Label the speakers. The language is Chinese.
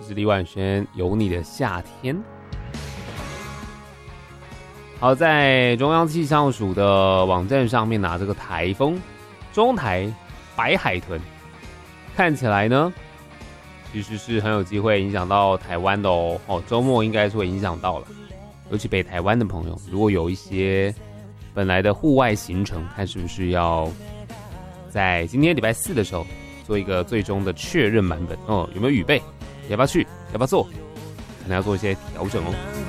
Speaker 1: 是李婉萱，有你的夏天。好，在中央气象署的网站上面这个台风中台白海豚，看起来呢，其实是很有机会影响到台湾的哦。周末应该是会影响到了，尤其北台湾的朋友，如果有一些本来的户外行程，看是不是要在今天礼拜四的时候做一个最终的确认版本哦，有没有预备？要不要去？要不要做？可能要做一些调整哦。